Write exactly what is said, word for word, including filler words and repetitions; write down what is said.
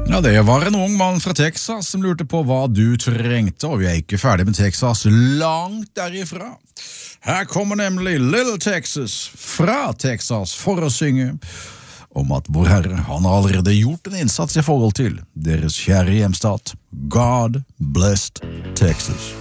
Ja, det var en ung mann fra Texas som lurte på hva du trengte, og vi er ikke ferdig med Texas, langt derifra. Her kommer nemlig Little Texas fra Texas for å synge om at vår Herre, han har allerede gjort en innsats i forhold til deres kjære hjemstat. God blessed Texas.